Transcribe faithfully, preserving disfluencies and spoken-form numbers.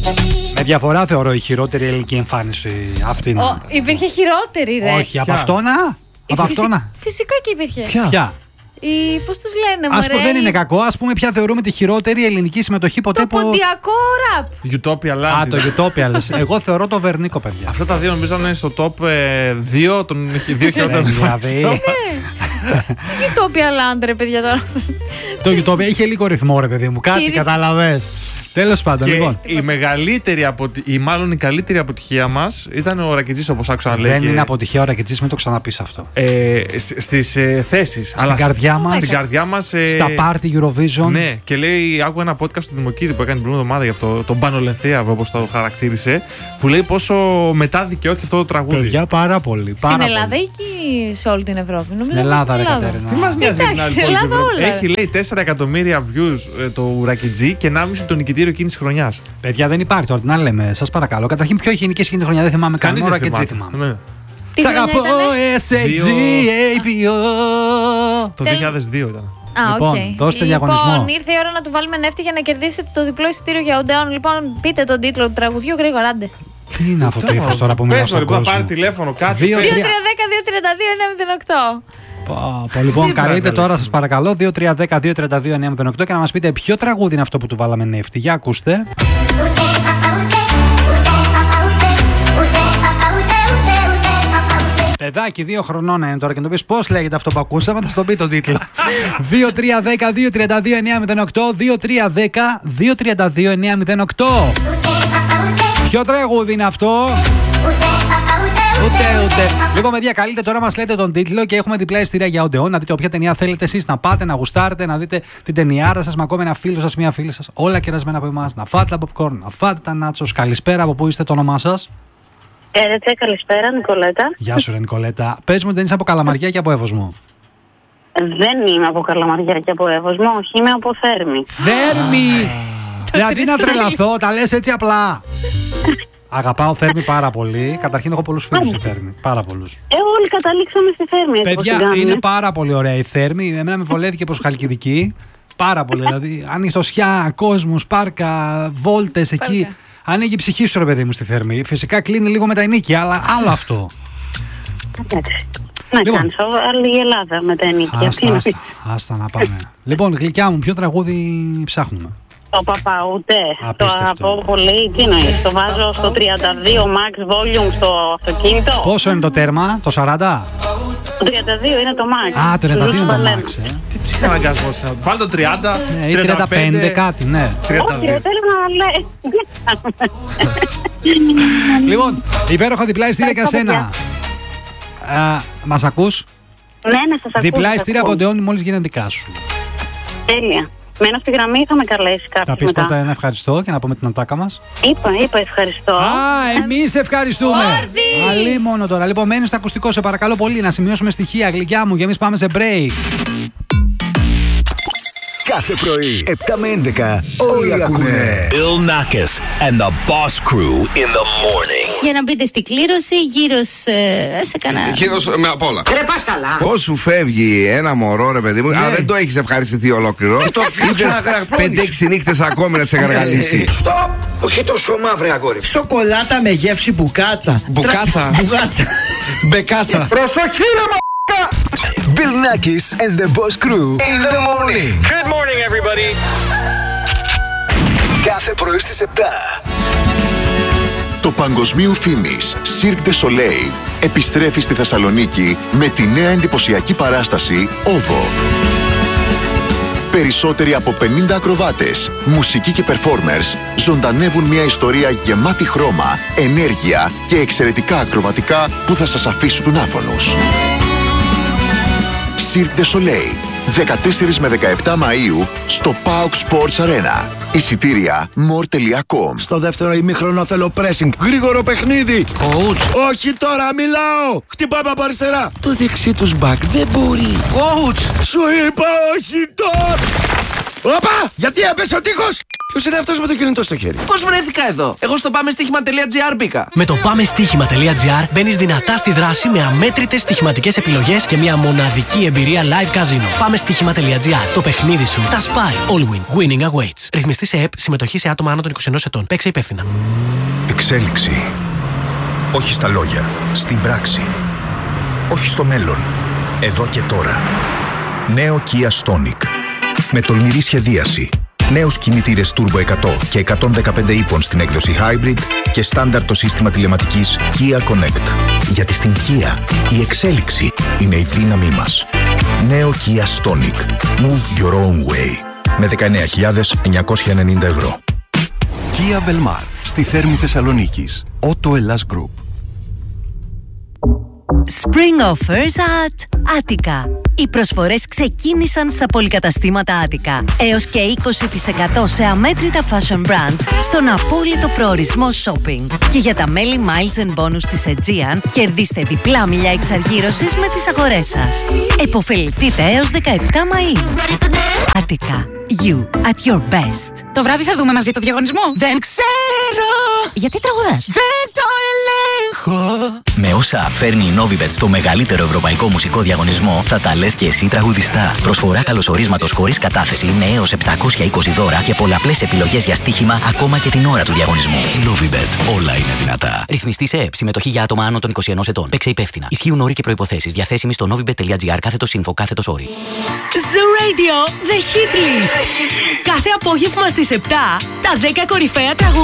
Με διαφορά θεωρώ η χειρότερη ελληνική εμφάνιση αυτή. Ο, υπήρχε χειρότερη, ρε. Όχι, από αυτό να. Από αυτό να. Φυσικά και υπήρχε. Ποια? Ποια? Η, πώς τους λένε, Ας μωρέ, πούμε, δεν η... είναι κακό. Ας πούμε, ποια θεωρούμε τη χειρότερη ελληνική συμμετοχή ποτέ το που. Το ποντιακό ραπ. Utopia Land. Α, το Utopia λες. Εγώ θεωρώ το Βερνίκο, παιδιά. Αυτά τα δύο νομίζω είναι στο top δύο των δύο χειρότερων. Δηλαδή. Utopia Land, ρε παιδιά τώρα. Το Utopia είχε λίγο ρυθμό, ρε παιδί μου. Κάτι κατάλαβες. Τέλος πάντων, και λοιπόν. Η μεγαλύτερη αποτυχία, ή μάλλον η καλύτερη αποτυχία μας ήταν ο Ρακιτζής, όπως άκουσα να λέει. Δεν και... είναι αποτυχία ο Ρακιτζής, μην το ξαναπείς αυτό. Ε, στις ε, θέσεις. Στην αλλά καρδιά μας. Στην καρδιά μας. Ε, στα πάρτι Eurovision. Ναι, και λέει, άκουγα ένα podcast του Δημοκίδη που έκανε την προηγούμενη εβδομάδα για αυτό, τον Πάνο Λενθέαβρο, όπως το χαρακτήρισε, που λέει πόσο μετά δικαιώθηκε αυτό το τραγούδι. Παιδιά, πάρα πολύ. Στην πάρα Ελλάδα πολύ. ή και σε όλη την Ευρώπη? Νομίζω στην Ελλάδα, ρε Κατέρινα. Τι μας νοιάζει Εντάξει, την άλλη στην πόλη Ελλάδα Ευρώπη. όλα. Έχει λέει τέσσερα εκατομμύρια views ε, το Ρακιτζή και ενάμιση το νικητήριο εκείνης της χρονιάς. Παιδιά, δεν υπάρχει τώρα, τι να λέμε, σας παρακαλώ. Καταρχήν, ποιο έχει νικήσει εκείνη τη χρονιά, δεν θυμάμαι καν. Κανείς Ώρα δεν και τζι θυμάται. θυμάμαι. Ναι. Τι Σ' χρονιά αγαπώ, ήτανε? ες έι τζι έι πι ο. Το δύο χιλιάδες δύο ήταν. Α, Λοιπόν, okay. δώστε λοιπόν, διαγωνισμό. ήρθε η ώρα να του βάλουμε νεύτη για να κερδίσετε το διπλό εισιτήριο για Odeon. Λοιπόν, πείτε τον τίτλο του τραγουδιού γρήγορα, άντε. Τι είναι αυτό το ύφος τώρα που μιλάω Πες στον λοιπόν, κόσμο. πάρει τηλέφωνο, κάτι. Δύο, πες. δύο τρία. τρία ένα μηδέν δύο τριάντα δύο εννιά μηδέν οκτώ. Πω, λοιπόν, Τι καλείτε φράση τώρα, λέξεις. σας παρακαλώ, δύο τρία ένα μηδέν δύο τριάντα δύο εννιά μηδέν οκτώ και να μας πείτε ποιο τραγούδι είναι αυτό που του βάλαμε νεύτη. Για ακούστε. Παιδάκι δύο χρονών είναι τώρα και να το πεις πώς λέγεται αυτό που ακούσαμε, θα στο πει τον τίτλο. δύο τρία ένα μηδέν δύο τριάντα δύο εννιά μηδέν οκτώ δύο τρία ένα μηδέν δύο τριάντα δύο εννιά μηδέν οκτώ. Ποιο τραγούδι είναι αυτό? Ούτε, ούτε. Λοιπόν, παιδιά, καλείτε τώρα, μας λέτε τον τίτλο και έχουμε διπλά εισιτήρια για Odeon. Να δείτε όποια ταινία θέλετε εσείς να πάτε, να γουστάρετε, να δείτε την ταινιάρα σας, με ακόμα ένα φίλο σας, μία φίλη σας. Όλα κερασμένα από εμάς. Να φάτε τα popcorn, να φάτε τα νάτσος. Καλησπέρα, από πού είστε, το όνομά σας? Χαίρετε, καλησπέρα, Νικολέτα. Γεια σου, ρε Νικολέτα. Πες μου, δεν είσαι από Καλαμαριά και από Εύωσμο? Δεν είμαι από Καλαμαριά και από Εύωσμο, όχι, είμαι από Θέρμη. Θέρμη! Δηλαδή να τρελαθώ, τα λες έτσι απλά. Αγαπάω Θέρμη πάρα πολύ. Καταρχήν έχω πολλούς φίλους στη Θέρμη. Πάρα πολλούς. Ε, όλοι καταλήξαμε στη Θέρμη. έτσι Παιδιά, όπως την είναι κάνουμε. πάρα πολύ ωραία η Θέρμη. Εμένα με βολεύτηκε προς Χαλκιδική. Πάρα πολύ. Δηλαδή, ανοιχτοσιά, κόσμος, πάρκα, βόλτες εκεί. Πάρκα. Ανοίγει η ψυχή σου, ρε παιδί μου, στη Θέρμη. Φυσικά κλείνει λίγο με τα ενίκια, αλλά άλλο αυτό. Εντάξει. Να Λοιπόν. κάνεις, άλλη η Ελλάδα με τα ενίκια. Άστα, άστα, άστα να πάμε. Λοιπόν, γλυκιά μου, ποιο τραγούδι ψάχνουμε? Το Παπαούτε, το Απίστευτο. αγαπώ πολύ. Τι νοείς, το βάζω στο τριάντα δύο max volume στο αυτοκίνητο. Πόσο είναι το τέρμα, το σαράντα? Το τριάντα δύο είναι το max. Α, το τριάντα δύο είναι το Ζούσου max, ε. Τι ψυχαναγκασμός είναι. Βάλτε το τριάντα, Ναι, ή τριάντα πέντε, κάτι, ναι. τριάντα Όχι, δύο. ρε, θέλω να λέει. Λοιπόν, υπέροχα διπλά εισιτήρια για σένα. Α, μας ακούς? Ναι, ναι, σας ακούω. Διπλά σας εισιτήρια από ακούω. Odeon μόλις γίνουν δικά σου. Τέλεια. Μένω στη γραμμή, θα με καλέσει Θα κάποιος πεις μετά. πρώτα ένα ευχαριστώ και να πούμε την ατάκα μας. Είπα, είπα ευχαριστώ. Α, εμείς ευχαριστούμε. Όρθιοι. Αλλή μόνο τώρα. Λοιπόν, μένει στο ακουστικό, σε παρακαλώ πολύ, να σημειώσουμε στοιχεία, γλυκιά μου, και εμείς πάμε σε break. Κάθε πρωί, επτά με έντεκα, όλοι ακούνε. Bill Nackis and the Boss Crew in the morning. Για να μπείτε στην κλήρωση, γύρω σε, σε κανένα. Κύριος με απ' όλα. Ρε πας καλά. Πώς σου φεύγει ένα μωρό, ρε παιδί μου, αλλά δεν το έχεις ευχαριστηθεί ολόκληρο. Ήθελες πέντε έξι νύχτες ακόμη να σε γαργαλίσει. Στοπ. Όχι τόσο μαύρη αγόρι. Σοκολάτα με γεύση μπουκάτσα. Μπουκάτσα. Μπουγάτσα. Μπεκάτσα. Προσοχή ρε μα. Bill Nackis and the Boss Crew in the morning. Good morning, everybody. Κάθε πρωί στις επτά. Το παγκοσμίου φήμης Cirque du Soleil επιστρέφει στη Θεσσαλονίκη με τη νέα εντυπωσιακή παράσταση OVO. Περισσότεροι από πενήντα ακροβάτες, μουσικοί και performers ζωντανεύουν μια ιστορία γεμάτη χρώμα, ενέργεια και εξαιρετικά ακροβατικά που θα σας αφήσουν άφωνους. Cirque du Soleil, δεκατέσσερις με δεκαεπτά Μαΐου στο Pauk Sports Arena. Εισιτήρια more τελεία com. Στο δεύτερο ημίχρονο θέλω pressing. Γρήγορο παιχνίδι. Coach. Όχι τώρα, μιλάω. Χτυπάμε από αριστερά. Το δεξί τους back δεν μπορεί. Coach. Σου είπα όχι τώρα. Όπα! Γιατί έπεσε ο τείχος! Ποιος είναι αυτός με το κινητό στο χέρι? Πώς βρέθηκα εδώ? Εγώ στο πάμε στοίχημα τελεία τζι άρ μπήκα. Με το πάμε στοίχημα τελεία τζι άρ μπαίνεις δυνατά στη δράση με αμέτρητες στοιχηματικές επιλογές και μια μοναδική εμπειρία live casino. Πάμε στοίχημα τελεία τζι άρ. Το παιχνίδι σου τα σπάει. All win. Winning awaits. Ρυθμιστή σε ΕΠ. Συμμετοχή σε άτομα άνω των είκοσι ενός ετών. Παίξε υπεύθυνα. Εξέλιξη. Όχι στα λόγια. Στην πράξη. Όχι στο μέλλον. Εδώ και τώρα. Νέο Kia Stonic. Με τολμηρή σχεδίαση. Νέους κινητήρες Turbo εκατό και εκατόν δεκαπέντε ύπων στην έκδοση Hybrid και στάνταρ το σύστημα τηλεματικής Kia Connect. Γιατί στην Kia η εξέλιξη είναι η δύναμή μας. Νέο Kia Stonic. Move your own way. Με δεκαεννέα χιλιάδες εννιακόσια ενενήντα ευρώ. Kia Velmar. Στη Θέρμη Θεσσαλονίκης. Auto Hellas Group. Spring offers at Attica. Οι προσφορές ξεκίνησαν στα πολυκαταστήματα Attica. Έως και είκοσι τοις εκατό σε αμέτρητα fashion brands στον απόλυτο προορισμό shopping. Και για τα μέλη Miles and Bonus της Aegean, κερδίστε διπλά μιλιά εξαργύρωσης με τις αγορές σας. Εποφεληθείτε έως δεκαεπτά Μαΐου. Attica. You at your best. Το βράδυ θα δούμε μαζί το διαγωνισμό. Δεν ξέρω. Γιατί τραγουδάς? Δεν το ελέγχω. Με όσα φέρνει η Novibet στο μεγαλύτερο ευρωπαϊκό μουσικό διαγωνισμό, θα τα λες και εσύ τραγουδιστά. Προσφορά καλωσορίσματος χωρίς κατάθεση με έως επτακόσια είκοσι δώρα και πολλαπλές επιλογές για στοίχημα ακόμα και την ώρα του διαγωνισμού. Novibet. Όλα είναι δυνατά. Ρυθμιστή σε ΕΠ. Συμμετοχή για άτομα άνω των είκοσι ενός ετών. Παίξε υπεύθυνα. Ισχύουν όροι και προϋποθέσεις. Διαθέσιμοι στο novibet τελεία τζι άρ κάθετος info κάθετος όροι. Zoo Radio, The Hit List. Κάθε απόγευμα στις επτά, τα δέκα κορυφαία τραγούδια.